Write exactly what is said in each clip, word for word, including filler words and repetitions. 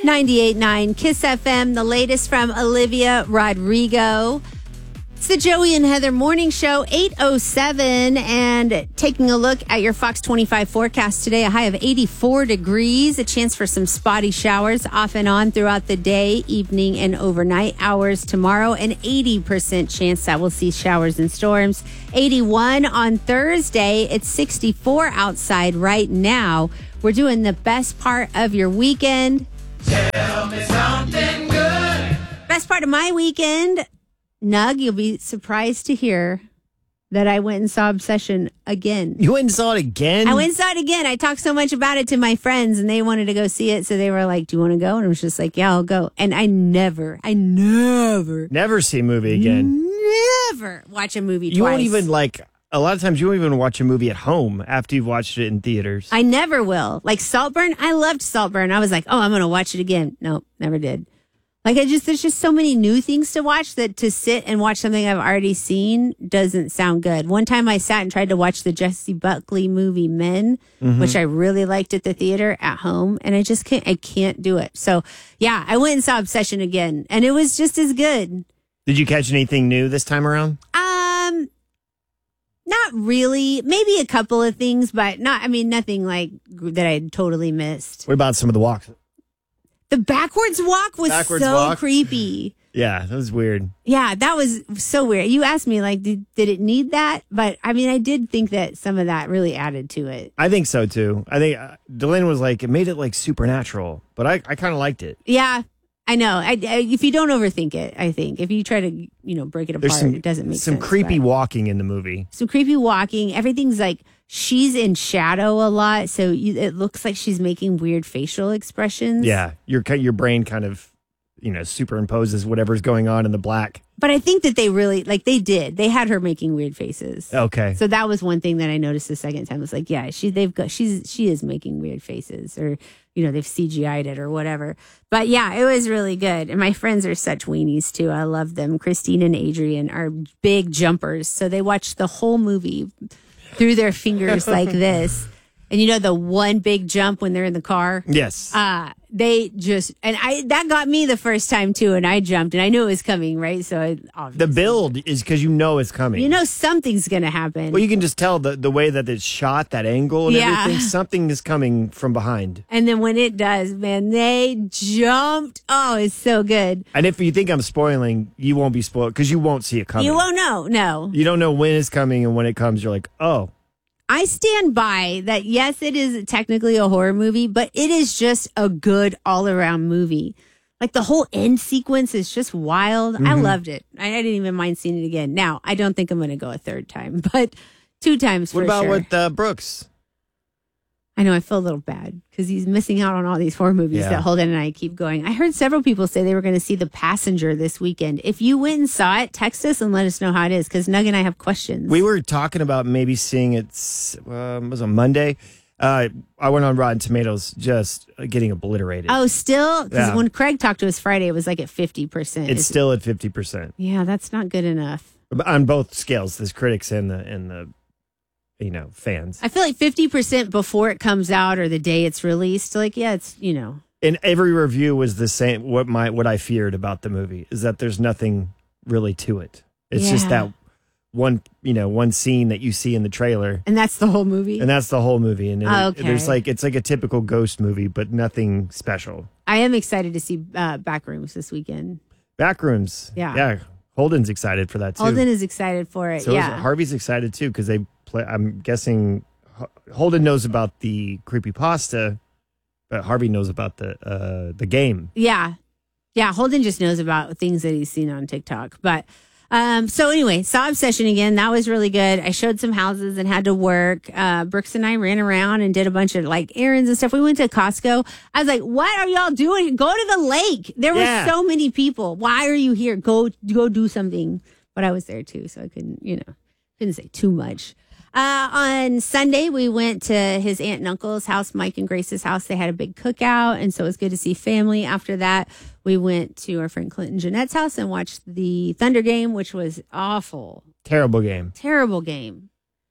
ninety-eight point nine Kiss F M, the latest from Olivia Rodrigo. It's the Joey and Heather Morning Show, eight oh seven, and taking a look at your Fox twenty-five forecast today, a high of eighty-four degrees, a chance for some spotty showers off and on throughout the day, evening, and overnight hours tomorrow, an eighty percent chance that we'll see showers and storms. eighty-one on Thursday, it's sixty-four outside right now. We're doing the best part of your weekend. Tell me something good. Best part of my weekend, Nug, you'll be surprised to hear that I went and saw Obsession again. You went and saw it again? I went and saw it again. I talked so much about it to my friends, and they wanted to go see it, so they were like, do you want to go? And I was just like, yeah, I'll go. And I never, I never, Never see a movie again. never watch a movie You twice. won't even, like, a lot of times you won't even watch a movie at home after you've watched it in theaters. I never will. Like Saltburn, I loved Saltburn. I was like, oh, I'm going to watch it again. Nope, never did. Like, I just, there's just so many new things to watch that to sit and watch something I've already seen doesn't sound good. One time I sat and tried to watch the Jessie Buckley movie Men, mm-hmm. which I really liked at the theater at home. And I just can't, I can't do it. So yeah, I went and saw Obsession again and it was just as good. Did you catch anything new this time around? Um, not really. Maybe a couple of things, but not, I mean, nothing like that I totally missed. What about some of the walks? The backwards walk was Backwards so walk? creepy. Yeah, that was weird. Yeah, that was so weird. You asked me, like, did, did it need that? But, I mean, I did think that some of that really added to it. I think so, too. I think uh, Delane was like, it made it, like, supernatural. But I, I kind of liked it. Yeah, I know. I, I, if you don't overthink it, I think. If you try to, you know, break it apart, There's some, it doesn't make some sense. Some creepy but. walking in the movie. Some creepy walking. Everything's like, she's in shadow a lot. So you, it looks like she's making weird facial expressions. Yeah, your your brain kind of, you know, superimposes whatever's going on in the black. But I think that they really, like, they did. They had her making weird faces. Okay. So that was one thing that I noticed the second time. It was like, yeah, she they've got she's she is making weird faces, or you know, they've C G I'd it or whatever. But yeah, it was really good. And my friends are such weenies too. I love them. Christine and Adrian are big jumpers, so they watched the whole movie through their fingers like this. And you know the one big jump when they're in the car? Yes. Uh, they just, and I that got me the first time too, and I jumped, and I knew it was coming, right? So I, obviously. The build is because you know it's coming. You know something's going to happen. Well, you can just tell the, the way that it's shot, that angle and Yeah. everything, something is coming from behind. And then when it does, man, they jumped. Oh, it's so good. And if you think I'm spoiling, you won't be spoiled because you won't see it coming. You won't know, no. You don't know when it's coming, and when it comes, you're like, oh. I stand by that. Yes, it is technically a horror movie, but it is just a good all around movie. Like the whole end sequence is just wild. Mm-hmm. I loved it. I, I didn't even mind seeing it again. Now, I don't think I'm going to go a third time, but two times for What about sure. with uh, Brooks? I know I feel a little bad because he's missing out on all these horror movies Yeah. that Holden and I keep going. I heard several people say they were going to see The Passenger this weekend. If you went and saw it, text us and let us know how it is because Nug and I have questions. We were talking about maybe seeing it, um, it was on Monday. Uh, I went on Rotten Tomatoes, just getting obliterated. Oh, still? Because Yeah. when Craig talked to us Friday, it was like at fifty percent. It's Is- still at fifty percent. Yeah, that's not good enough. On both scales, there's critics and the, and the, you know, fans. I feel like fifty percent before it comes out or the day it's released. Like, yeah, it's, you know. And every review was the same. What my what I feared about the movie is that there's nothing really to it. It's just Yeah. that one, you know, one scene that you see in the trailer, And that's the whole movie. and that's the whole movie. And it, Oh, okay. there's like it's like a typical ghost movie, but nothing special. I am excited to see uh, Backrooms this weekend. Backrooms, Yeah. yeah. Holden's excited for that too. Holden is excited for it. so is- yeah. Harvey's excited too because they play. I'm guessing H- Holden knows about the creepypasta, but Harvey knows about the uh, the game. Yeah. Yeah. Holden just knows about things that he's seen on TikTok. But um, so anyway, saw Obsession again. That was really good. I showed some houses and had to work. Uh, Brooks and I ran around and did a bunch of like errands and stuff. We went to Costco. I was like, what are y'all doing? Go to the lake. There Yeah. were so many people. Why are you here? Go, go do something. But I was there too. So I couldn't, you know, couldn't say too much. Uh, on Sunday, we went to his aunt and uncle's house, Mike and Grace's house. They had a big cookout, and so it was good to see family. After that, we went to our friend Clinton Jeanette's house and watched the Thunder game, which was awful. Terrible game. Terrible game.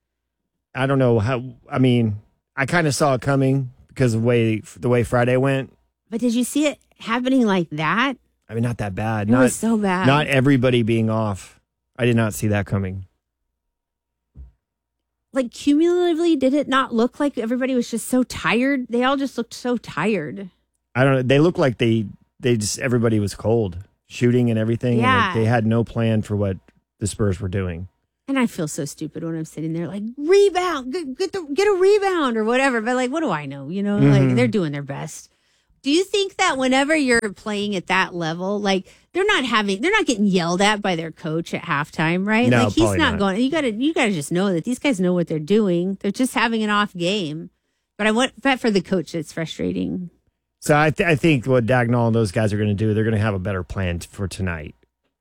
I don't know how. I mean, I kind of saw it coming because of the way the way Friday went. But did you see it? happening like that, I mean, not that bad. it not, was so bad. Not everybody being off. I did not see that coming. Like, cumulatively, did it not look like everybody was just so tired? They all just looked so tired. I don't know. They looked like they, they just, everybody was cold, shooting and everything. Yeah. And they had no plan for what the Spurs were doing. And I feel so stupid when I'm sitting there like, rebound, get, get, the, get a rebound or whatever. But like, what do I know? You know, Mm-hmm. like they're doing their best. Do you think that whenever you're playing at that level, like they're not having, they're not getting yelled at by their coach at halftime, right? No, like he's probably not, not. going, you gotta, you gotta just know that these guys know what they're doing. They're just having an off game. But I want, bet for the coach, it's frustrating. So I, th- I think what Dagnall and those guys are going to do, they're going to have a better plan t- for tonight.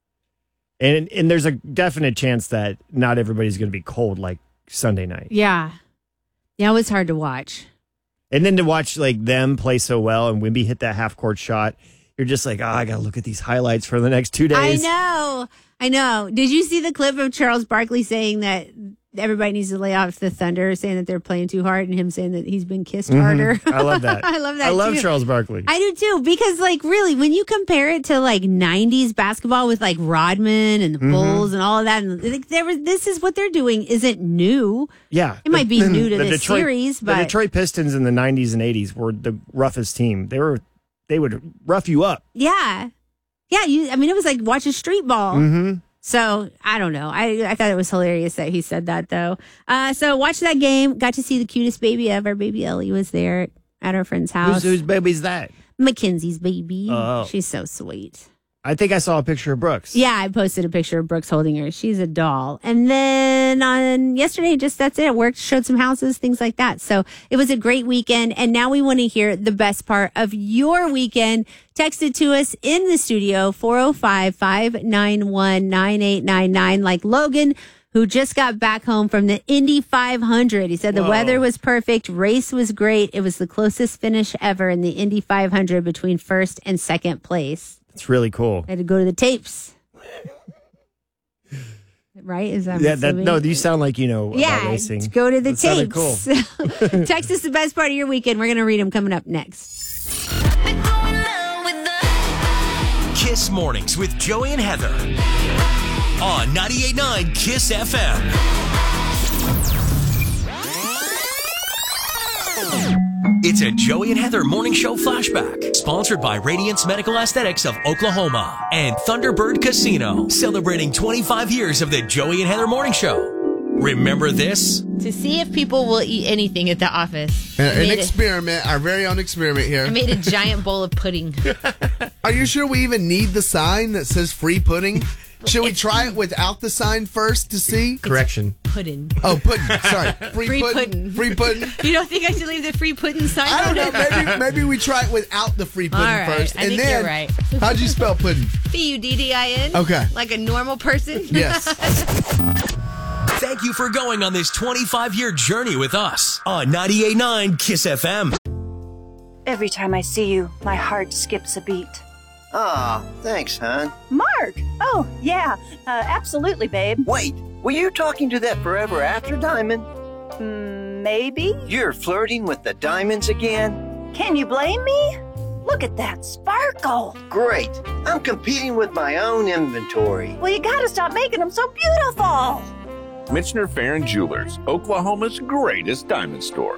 And and there's a definite chance that not everybody's going to be cold like Sunday night. Yeah. Yeah, it was hard to watch. And then to watch like them play so well and Wemby hit that half court shot, you're just like, oh, I got to look at these highlights for the next two days. I know. I know. Did you see the clip of Charles Barkley saying that everybody needs to lay off the Thunder, saying that they're playing too hard, and him saying that he's been kissed harder? I love that. I love that I love too. Charles Barkley. I do too, because like really, when you compare it to like nineties basketball with like Rodman and the Mm-hmm. Bulls and all of that, and like, there was, this is what they're doing isn't new. Yeah. It might be new to the this Detroit, series, the but Detroit Pistons in the nineties and eighties were the roughest team. They were they would rough you up. yeah, yeah. You, I mean, it was like watching street ball. Mm-hmm. So I don't know. I I thought it was hilarious that he said that though. Uh, so watch that game. Got to see the cutest baby ever. Baby Ellie was there at our friend's house. Whose, whose baby's that? Mackenzie's baby. Oh. She's so sweet. I think I saw a picture of Brooks. Yeah, I posted a picture of Brooks holding her. She's a doll. And then on yesterday, just that's it. Worked, showed some houses, things like that. So it was a great weekend. And now we want to hear the best part of your weekend. Text it to us in the studio, four oh five, five nine one, nine eight nine nine, like Logan, who just got back home from the Indy five hundred. He said the Whoa. weather was perfect. Race was great. It was the closest finish ever in the Indy five hundred between first and second place. It's really cool. I had to go to the tapes. Right? Is that, Yeah, that, assuming? no, you sound like you know about Yeah, racing. go to the That sounded tapes. Text us the best part of your weekend. We're going to read them coming up next. Kiss Mornings with Joey and Heather on ninety-eight point nine Kiss F M. It's a Joey and Heather morning show flashback, sponsored by Radiance Medical Aesthetics of Oklahoma and Thunderbird Casino, celebrating twenty-five years of the Joey and Heather morning show. Remember this? To see if people will eat anything at the office. I An made, a, experiment, our very own experiment here. I made a giant bowl of pudding. Are you sure we even need the sign that says free pudding? Should we try it without the sign first to see? Correction. Pudding. Oh, pudding. Sorry. Free, Free pudding. pudding. Free pudding. You don't think I should leave the free pudding sign I don't on know. it? Maybe maybe we try it without the free pudding All right, first. I and think then, you're right. How'd you spell pudding? P U D D I N? Okay. Like a normal person? Yes. Thank you for going on this twenty-five year journey with us on ninety-eight point nine Kiss F M. Every time I see you, my heart skips a beat. Aw, thanks, hon. Mark! Oh, yeah, uh, absolutely, babe. Wait, were you talking to that forever after diamond? Mm, maybe? You're flirting with the diamonds again? Can you blame me? Look at that sparkle. Great. I'm competing with my own inventory. Well, you gotta stop making them so beautiful. Michener Farron Jewelers, Oklahoma's greatest diamond store.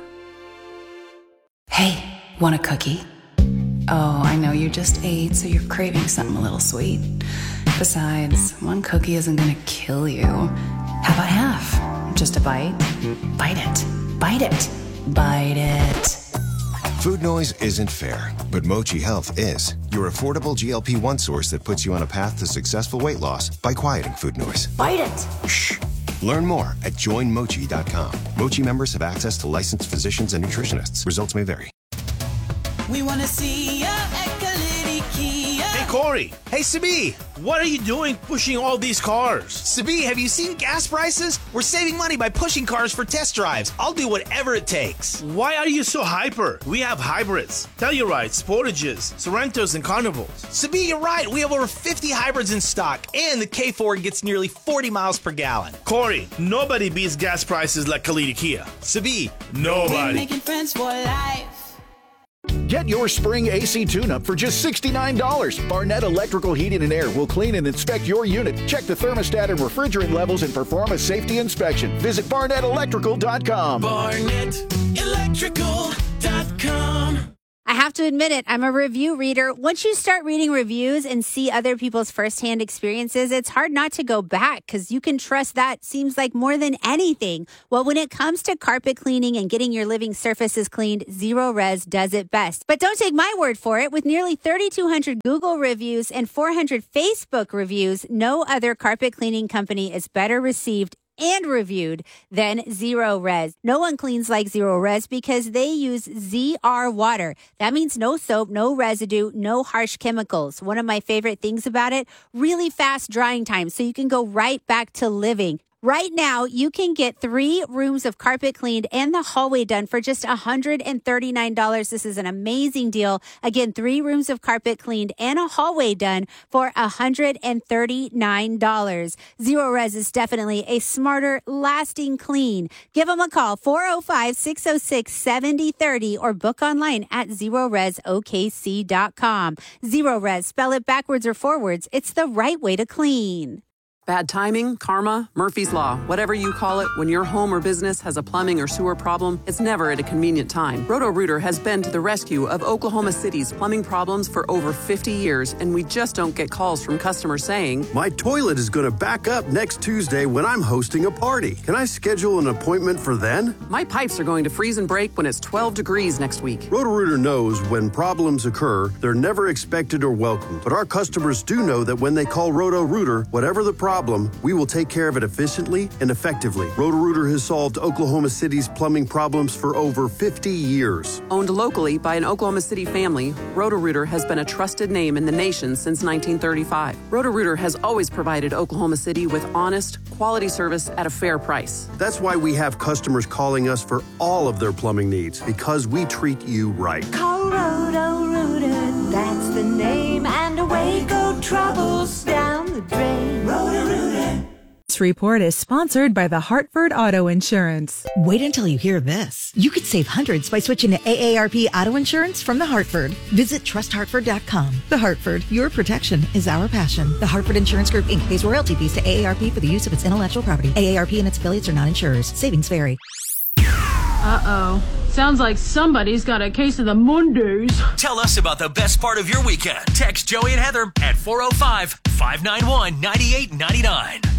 Hey, want a cookie? Oh, I know you just ate, so you're craving something a little sweet. Besides, one cookie isn't gonna kill you. How about half? Just a bite? Bite it. Bite it. Bite it. Food noise isn't fair, but Mochi Health is. Your affordable G L P one source that puts you on a path to successful weight loss by quieting food noise. Bite it. Shh. Learn more at join mochi dot com. Mochi members have access to licensed physicians and nutritionists. Results may vary. We want to see ya at Kalidi Kia. Hey, Corey. Hey, Sabi. What are you doing pushing all these cars? Sabi, have you seen gas prices? We're saving money by pushing cars for test drives. I'll do whatever it takes. Why are you so hyper? We have hybrids, Tellurides, Sportages, Sorrentos, and Carnivals. Sabi, you're right. We have over fifty hybrids in stock, and the K four gets nearly forty miles per gallon. Corey, nobody beats gas prices like Kalidi Kia. Sabi, nobody. We're making friends for life. Get your spring A C tune-up for just sixty-nine dollars. Barnett Electrical Heating and Air will clean and inspect your unit. Check the thermostat and refrigerant levels and perform a safety inspection. Visit barnett electrical dot com. barnett electrical dot com. I have to admit it, I'm a review reader. Once you start reading reviews and see other people's firsthand experiences, it's hard not to go back because you can trust that seems like more than anything. Well, when it comes to carpet cleaning and getting your living surfaces cleaned, Zero Res does it best. But don't take my word for it. With nearly thirty-two hundred Google reviews and four hundred Facebook reviews, no other carpet cleaning company is better received and reviewed than Zero Res. No one cleans like Zero Res because they use Z R water. That means no soap, no residue, no harsh chemicals. One of my favorite things about it, really fast drying time, so you can go right back to living. Right now, you can get three rooms of carpet cleaned and the hallway done for just one hundred thirty-nine dollars. This is an amazing deal. Again, three rooms of carpet cleaned and a hallway done for one hundred thirty-nine dollars. Zero Res is definitely a smarter, lasting clean. Give them a call, four oh five, six oh six, seven oh three oh or book online at zero res o k c dot com. Zero Res, spell it backwards or forwards. It's the right way to clean. Bad timing, karma, Murphy's Law, whatever you call it, when your home or business has a plumbing or sewer problem, it's never at a convenient time. Roto-Rooter has been to the rescue of Oklahoma City's plumbing problems for over fifty years, and we just don't get calls from customers saying, my toilet is going to back up next Tuesday when I'm hosting a party. Can I schedule an appointment for then? My pipes are going to freeze and break when it's twelve degrees next week. Roto-Rooter knows when problems occur, they're never expected or welcomed. But our customers do know that when they call Roto-Rooter, whatever the problem, Problem, we will take care of it efficiently and effectively. Roto-Rooter has solved Oklahoma City's plumbing problems for over fifty years. Owned locally by an Oklahoma City family, Roto-Rooter has been a trusted name in the nation since nineteen thirty-five. Roto-Rooter has always provided Oklahoma City with honest, quality service at a fair price. That's why we have customers calling us for all of their plumbing needs, because we treat you right. Call Roto-Rooter, that's the name, and away go troubles down the drain. Roto-Rooter. This report is sponsored by the Hartford Auto Insurance. Wait until you hear this. You could save hundreds by switching to A A R P Auto Insurance from The Hartford. Visit trust hartford dot com. The Hartford, your protection is our passion. The Hartford Insurance Group, Incorporated pays royalty fees to A A R P for the use of its intellectual property. A A R P and its affiliates are not insurers. Savings vary. Uh-oh. Sounds like somebody's got a case of the Mondays. Tell us about the best part of your weekend. Text Joey and Heather at four oh five, five nine one, nine eight nine nine.